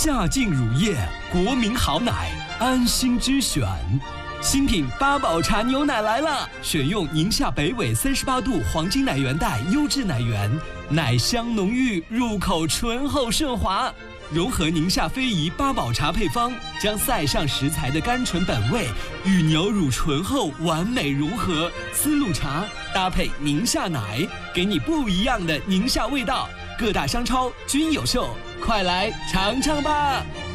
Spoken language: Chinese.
夏净乳液，国民好奶，安心之选。新品八宝茶牛奶来了，选用宁夏北纬38度黄金奶源带优质奶源，奶香浓郁，入口醇厚顺滑。融合宁夏非遗八宝茶配方，将塞上食材的甘醇本味与牛乳醇厚完美融合。丝路茶搭配宁夏奶，给你不一样的宁夏味道。各大商超均有售，快来尝尝吧！